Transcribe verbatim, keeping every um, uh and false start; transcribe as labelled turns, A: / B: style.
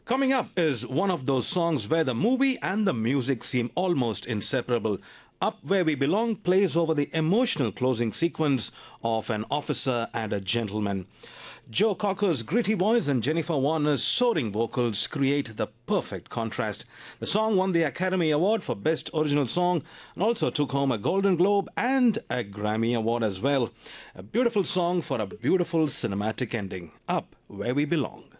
A: Coming up is one of those songs where the movie and the music seem almost inseparable. Up Where We Belong plays over the emotional closing sequence of An Officer and a Gentleman. Joe Cocker's gritty voice and Jennifer Warner's soaring vocals create the perfect contrast. The song won the Academy Award for Best Original Song and also took home a Golden Globe and a Grammy Award as well. A beautiful song for a beautiful cinematic ending. Up Where We Belong.